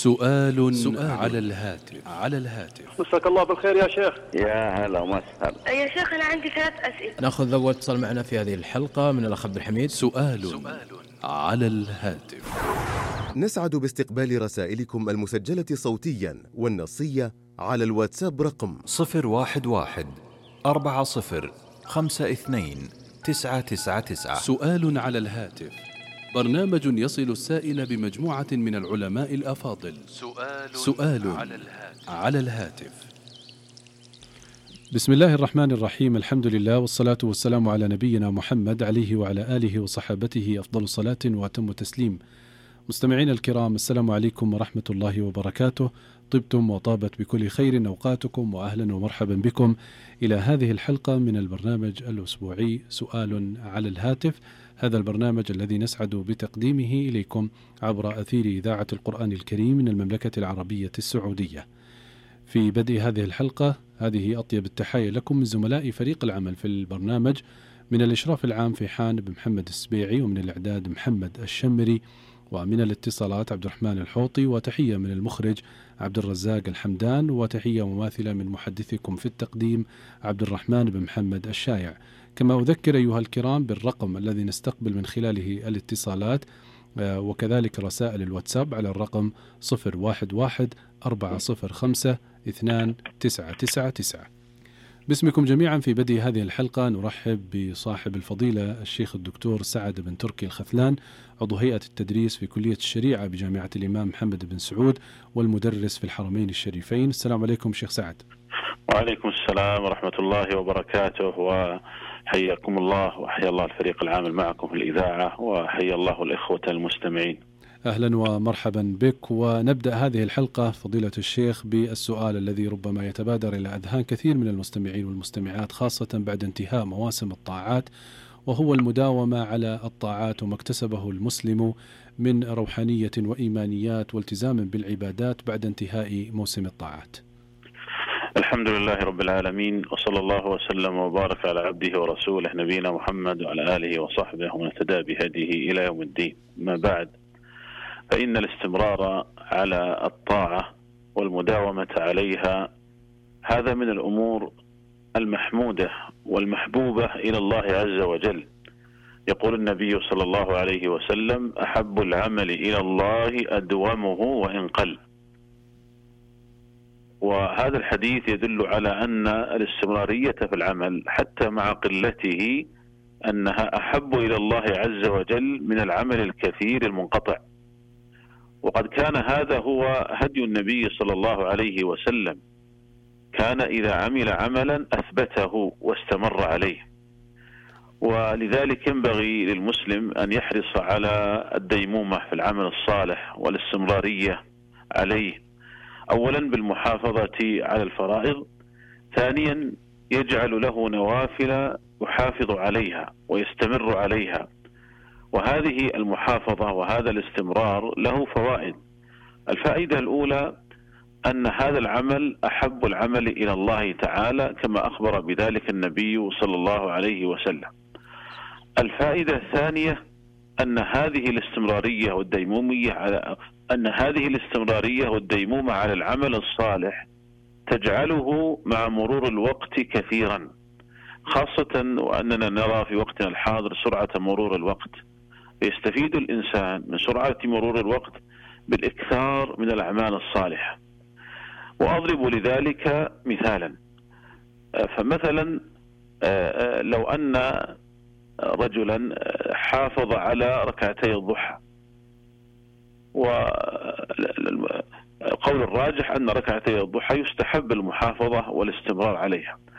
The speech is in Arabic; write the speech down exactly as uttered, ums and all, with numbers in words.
سؤال, سؤال على الهاتف على الهاتف مساك الله بالخير يا شيخ. يا هلا ومسهلا يا شيخ أنا عندي ثلاث أسئلة. نأخذ أول اتصال معنا في هذه الحلقة من الأخ عبد الحميد. سؤال, سؤال على الهاتف. نسعد باستقبال رسائلكم المسجلة صوتيا والنصية على الواتساب رقم صفر واحد واحد أربعة صفر خمسة اثنين تسعة تسعة تسعة. سؤال على الهاتف، برنامج يصل السائل بمجموعة من العلماء الأفاضل. سؤال, سؤال على الهاتف. على الهاتف. بسم الله الرحمن الرحيم، الحمد لله والصلاة والسلام على نبينا محمد عليه وعلى آله وصحابته أفضل صلاة وأتم تسليم. مستمعين الكرام، السلام عليكم ورحمة الله وبركاته. طبتم وطابت بكل خير أوقاتكم، وأهلا ومرحبا بكم إلى هذه الحلقة من البرنامج الأسبوعي سؤال على الهاتف. هذا البرنامج الذي نسعد بتقديمه إليكم عبر أثير إذاعة القرآن الكريم من المملكة العربية السعودية. في بدء هذه الحلقة، هذه أطيب التحايا لكم من زملاء فريق العمل في البرنامج، من الإشراف العام في حان بن محمد السبيعي، ومن الإعداد محمد الشمري، ومن الاتصالات عبد الرحمن الحوطي، وتحية من المخرج عبد الرزاق الحمدان، وتحية مماثلة من محدثكم في التقديم عبد الرحمن بن محمد الشايع. كما أذكر أيها الكرام بالرقم الذي نستقبل من خلاله الاتصالات وكذلك رسائل الواتساب على الرقم صفر واحد واحد أربعة صفر خمسة اثنان تسعة تسعة تسعة. باسمكم جميعا في بدء هذه الحلقة نرحب بصاحب الفضيلة الشيخ الدكتور سعد بن تركي الخثلان، عضو هيئة التدريس في كلية الشريعة بجامعة الإمام محمد بن سعود والمدرس في الحرمين الشريفين. السلام عليكم شيخ سعد. وعليكم السلام ورحمة الله وبركاته، وحياكم الله وحيا الله الفريق العامل معكم في الإذاعة، وحيا الله الإخوة المستمعين. أهلا ومرحبا بك. ونبدأ هذه الحلقة فضيلة الشيخ بالسؤال الذي ربما يتبادر إلى أذهان كثير من المستمعين والمستمعات، خاصة بعد انتهاء مواسم الطاعات، وهو المداومة على الطاعات وما اكتسبه المسلم من روحانية وإيمانيات والتزام بالعبادات بعد انتهاء موسم الطاعات. الحمد لله رب العالمين، وصلى الله وسلم وبارك على عبده ورسوله نبينا محمد وعلى آله وصحبه ومن اهتدى بهديه إلى يوم الدين. ما بعد، فإن الاستمرار على الطاعة والمداومة عليها هذا من الأمور المحمودة والمحبوبة إلى الله عز وجل. يقول النبي صلى الله عليه وسلم: أحب العمل إلى الله أدومه وإن قل. وهذا الحديث يدل على أن الاستمرارية في العمل حتى مع قلته أنها أحب إلى الله عز وجل من العمل الكثير المنقطع. وقد كان هذا هو هدي النبي صلى الله عليه وسلم، كان إذا عمل عملا أثبته واستمر عليه. ولذلك ينبغي للمسلم أن يحرص على الديمومة في العمل الصالح والاستمرارية عليه، أولا بالمحافظة على الفرائض، ثانيا يجعل له نوافل يحافظ عليها ويستمر عليها. وهذه المحافظة وهذا الاستمرار له فوائد. الفائدة الأولى أن هذا العمل أحب العمل إلى الله تعالى كما أخبر بذلك النبي صلى الله عليه وسلم. الفائدة الثانية أن هذه الاستمرارية والديمومية على أن هذه الاستمرارية والديمومة على العمل الصالح تجعله مع مرور الوقت كثيرا، خاصة وأننا نرى في وقتنا الحاضر سرعة مرور الوقت. يستفيد الإنسان من سرعة مرور الوقت بالإكثار من الأعمال الصالحة. وأضرب لذلك مثالا، فمثلا لو أن رجلا حافظ على ركعتي الضحى، وقول الراجح أن ركعتي الضحى يستحب المحافظة والاستمرار عليها،